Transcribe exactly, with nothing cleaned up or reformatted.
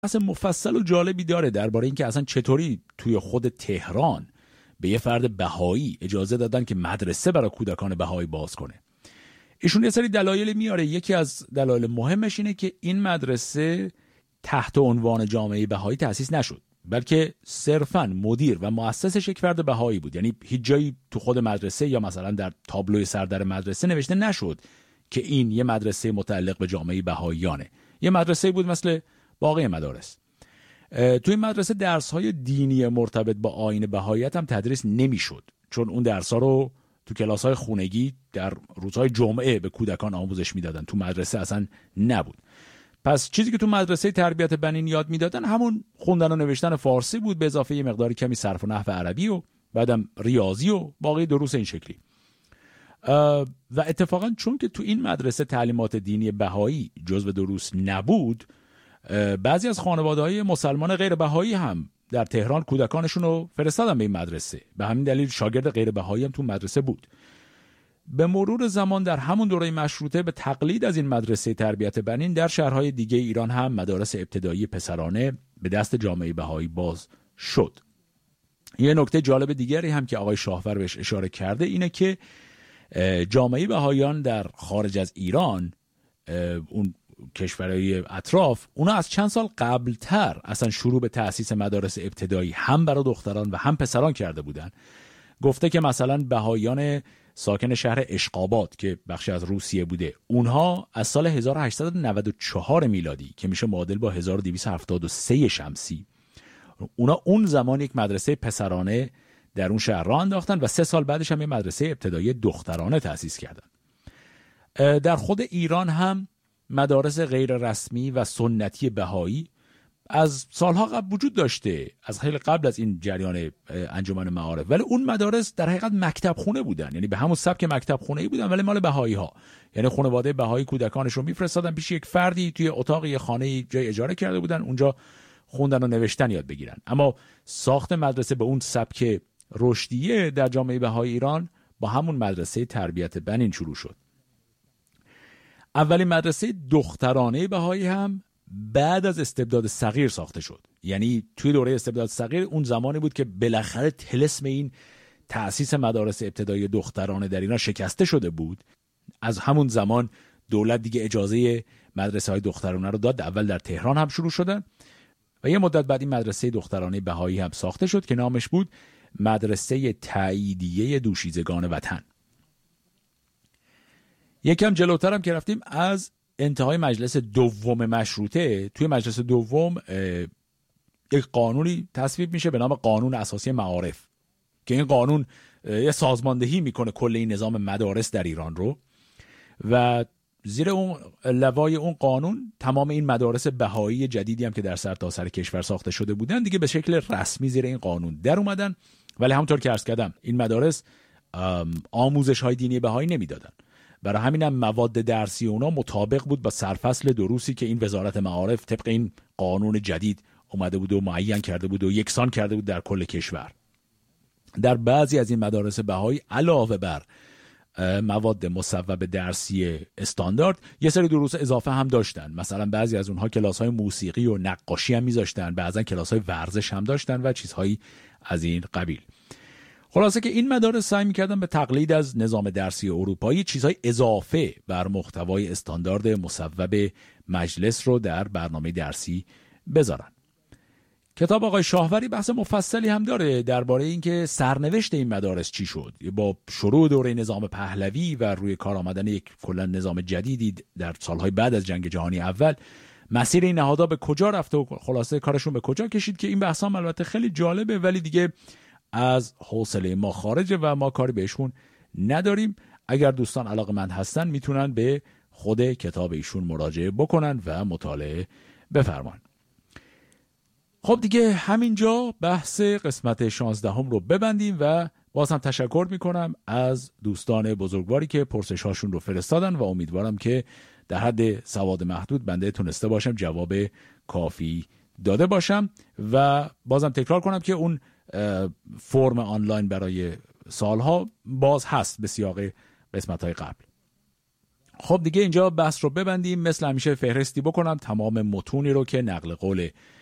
بحث مفصل و جالبی داره درباره اینکه اصلا چطوری توی خود تهران به یه فرد بهایی اجازه دادن که مدرسه برای کودکان بهایی باز کنه. ایشون یه سری دلایل میاره. یکی از دلایل مهمش اینه که این مدرسه تحت عنوان جامعه بهایی تأسیس نشد، بلکه صرفاً مدیر و مؤسسش یک فرد بهایی بود. یعنی هیچ جایی تو خود مدرسه یا مثلا در تابلوی سردر مدرسه نوشته نشد که این یه مدرسه متعلق به جامعه بهاییانه. یه مدرسه بود مثل باقی مدارس. تو این مدرسه درس‌های دینی مرتبط با آیین بهاییت هم تدریس نمی‌شد، چون اون درس‌ها رو تو کلاس‌های خونگی در روزهای جمعه به کودکان آموزش میدادن، تو مدرسه اصلا نبود. پس چیزی که تو مدرسه تربیت بنین یاد میدادن همون خوندن و نوشتن فارسی بود، به اضافه یه مقداری کمی صرف و نحو عربی و بعدم ریاضی و باقی دروس این شکلی. و اتفاقا چون که تو این مدرسه تعلیمات دینی بهایی جزو دروس نبود، بعضی از خانواده‌های مسلمان غیر بهایی هم در تهران کودکانشون رو فرستادن به این مدرسه. به همین دلیل شاگرد غیر بهایی هم تو مدرسه بود. به مرور زمان در همون دوره مشروطه به تقلید از این مدرسه تربیت بنین در شهرهای دیگه ایران هم مدارس ابتدایی پسرانه به دست جامعه بهایی باز شد. یه نکته جالب دیگری هم که آقای شاهور بهش اشاره کرده اینه که جامعه بهاییان در خارج از ایران، اون کشورهای اطراف، اونا از چند سال قبلتر اصلا شروع به تأسیس مدارس ابتدایی هم برای دختران و هم پسران کرده بودن. گفته که مثلا بهاییان ساکن شهر اشقاباد که بخشی از روسیه بوده، اونها از سال هزار و هشتصد و نود و چهار میلادی که میشه معادل با هزار و دویست و هفتاد و سه شمسی، اونا اون زمان یک مدرسه پسرانه در اون شهر راه انداختن و سه سال بعدش هم یک مدرسه ابتدایی دخترانه تأسیس کردن. در خود ایران هم مدارس غیر رسمی و سنتی بهایی از سالها قبل وجود داشته، از خیلی قبل از این جریان انجمن معارف، ولی اون مدارس در حقیقت مکتب خونه بودن، یعنی به همون سبک مکتب خونه ای بودن ولی مال بهایی ها. یعنی خانواده بهایی کودکانش رو میفرستادن پیش یک فردی توی اتاق یه خانه جای اجاره کرده بودن، اونجا خوندن و نوشتن یاد بگیرن. اما ساخت مدرسه به اون سبک رشدیه در جامعه بهایی ایران با همون مدرسه تربیت بنین شروع شد. اولین مدرسه دخترانه بهایی هم بعد از استبداد صغیر ساخته شد. یعنی توی دوره استبداد صغیر اون زمانی بود که بالاخره طلسم این تأسیس مدارس ابتدایی دخترانه در ایران شکسته شده بود. از همون زمان دولت دیگه اجازه مدرسه های دخترانه رو داد. اول در تهران هم شروع شدن و یه مدت بعد این مدرسه دخترانه بهایی هم ساخته شد که نامش بود مدرسه تاییدیه دوشیزگان وطن. یکم جلوتر هم که رفتیم، از انتهای مجلس دوم مشروطه، توی مجلس دوم یک قانونی تصویب میشه به نام قانون اساسی معارف که این قانون یه سازماندهی میکنه کل این نظام مدارس در ایران رو و زیر اون لوای اون قانون تمام این مدارس بهایی جدیدی هم که در سرتاسر کشور ساخته شده بودن دیگه به شکل رسمی زیر این قانون در اومدن. ولی همونطور که عرض کردم این مدارس آموزش های دینی بهایی نمیدادن، برای همین هم مواد درسی اونا مطابق بود با سرفصل دروسی که این وزارت معارف طبق این قانون جدید اومده بود و معین کرده بود و یکسان کرده بود در کل کشور. در بعضی از این مدارس بهایی علاوه بر مواد مصوب درسی استاندارد یه سری دروس اضافه هم داشتن. مثلا بعضی از اونها کلاس‌های موسیقی و نقاشی هم می‌ذاشتن، بعضا کلاس‌های ورزش هم داشتن و چیزهایی از این قبیل. خلاصه که این مدارس سعی می‌کردن به تقلید از نظام درسی اروپایی چیزهای اضافه بر محتوای استاندارد مصوب مجلس رو در برنامه درسی بذارن. کتاب آقای شاهوری بحث مفصلی هم داره درباره اینکه سرنوشت این مدارس چی شد با شروع دوره نظام پهلوی و روی کار آمدن یک کلا نظام جدیدی در سالهای بعد از جنگ جهانی اول. مسیر این نهادها به کجا رفته و خلاصه کارشون به کجا کشید که این بحث هم البته خیلی جالبه ولی دیگه از حوصله ما خارجه و ما کاری بهشون نداریم. اگر دوستان علاقه‌مند هستن میتونن به خود کتاب ایشون مراجعه بکنن و مطالعه بفرمایید. خب دیگه همینجا بحث قسمت شانزدهم رو ببندیم و باز هم تشکر میکنم از دوستان بزرگواری که پرسش هاشون رو فرستادن و امیدوارم که در حد سواد محدود بنده تونسته باشم جواب کافی داده باشم و بازم تکرار کنم که اون فرم آنلاین برای سالها باز هست به سیاق قسمت های قبل. خب دیگه اینجا بحث رو ببندیم. مثل همیشه فهرستی بکنم تمام متونی رو که نقل قول